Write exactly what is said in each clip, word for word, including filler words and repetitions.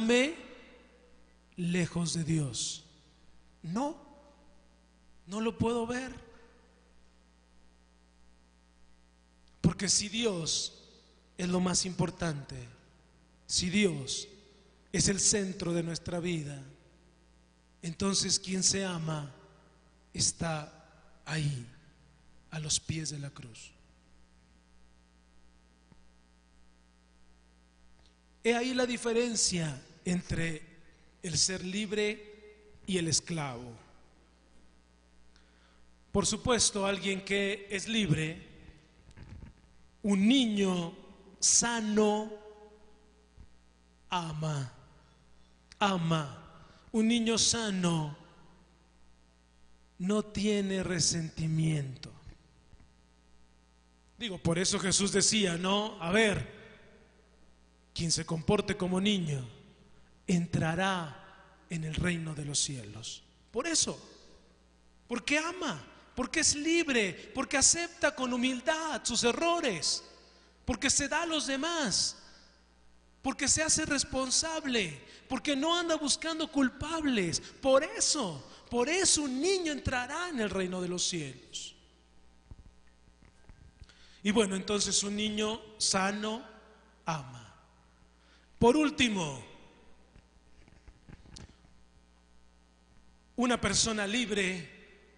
quedarme lejos de Dios. No, no lo puedo ver. Porque si Dios es lo más importante, si Dios es el centro de nuestra vida, entonces quien se ama está ahí, a los pies de la cruz. He ahí la diferencia entre el ser libre y el esclavo. Por supuesto, alguien que es libre, un niño sano, ama, ama. Un niño sano no tiene resentimiento. Digo, por eso Jesús decía, no, a ver, quien se comporte como niño entrará en el reino de los cielos. Por eso, porque ama, porque es libre, porque acepta con humildad sus errores, porque se da a los demás, porque se hace responsable, porque no anda buscando culpables. Por eso, por eso un niño entrará en el reino de los cielos. Y bueno, entonces un niño sano ama. Por último, una persona libre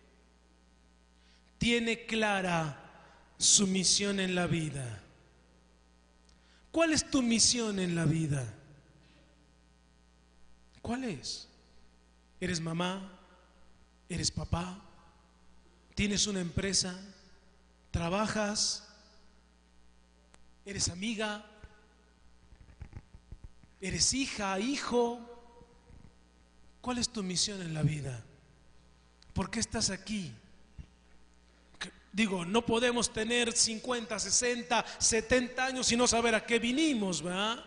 tiene clara su misión en la vida. ¿Cuál es tu misión en la vida? ¿Cuál es? ¿Eres mamá? ¿Eres papá? ¿Tienes una empresa? ¿Trabajas? ¿Eres amiga? ¿Eres hija, hijo? ¿Cuál es tu misión en la vida? ¿Por qué estás aquí? Digo, no podemos tener cincuenta, sesenta, setenta años y no saber a qué vinimos, ¿verdad?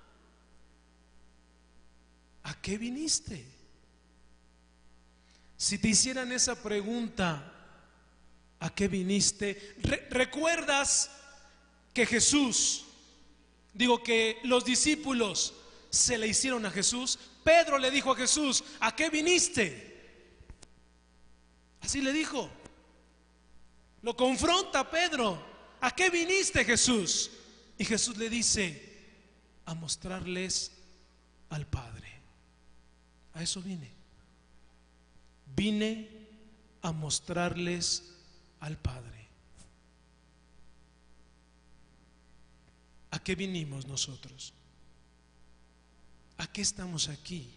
¿A qué viniste? Si te hicieran esa pregunta, ¿a qué viniste? Re- ¿Recuerdas que Jesús, digo que los discípulos se le hicieron a Jesús? Pedro le dijo a Jesús, ¿a qué viniste? Así le dijo. Lo confronta Pedro, ¿a qué viniste, Jesús? Y Jesús le dice, a mostrarles al Padre. A eso vine. Vine a mostrarles al Padre. ¿A qué vinimos nosotros? ¿A qué estamos aquí?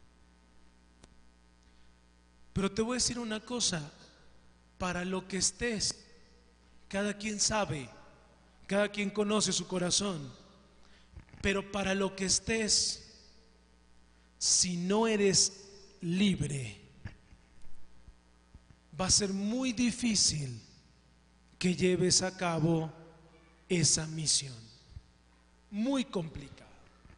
Pero te voy a decir una cosa, para lo que estés, cada quien sabe, cada quien conoce su corazón, pero para lo que estés, si no eres libre, va a ser muy difícil que lleves a cabo esa misión. Muy complicado.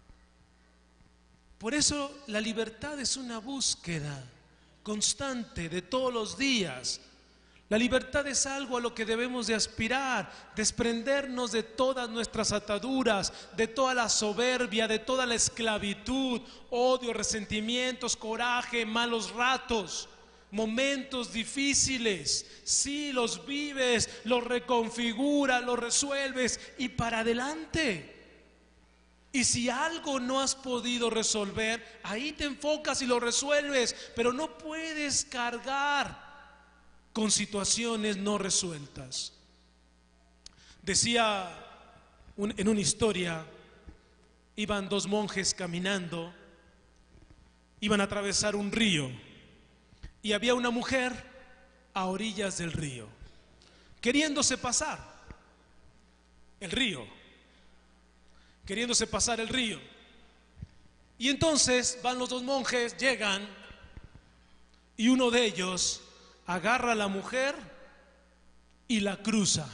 Por eso la libertad es una búsqueda constante de todos los días. La libertad es algo a lo que debemos de aspirar, desprendernos de todas nuestras ataduras, de toda la soberbia, de toda la esclavitud, odio, resentimientos, coraje, malos ratos, momentos difíciles. Sí, los vives, los reconfiguras, los resuelves y para adelante. Y si algo no has podido resolver, ahí te enfocas y lo resuelves, pero no puedes cargar con situaciones no resueltas. Decía un, en una historia, iban dos monjes caminando, iban a atravesar un río y había una mujer a orillas del río, queriéndose pasar el río, queriéndose pasar el río. Y entonces van los dos monjes, llegan y uno de ellos agarra a la mujer y la cruza.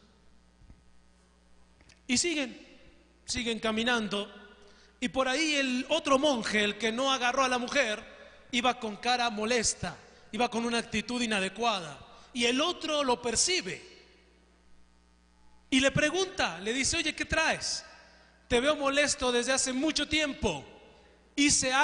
Y siguen, siguen caminando. Y por ahí el otro monje, el que no agarró a la mujer, iba con cara molesta, iba con una actitud inadecuada. Y el otro lo percibe y le pregunta, le dice, oye, ¿qué traes? Te veo molesto desde hace mucho tiempo. hice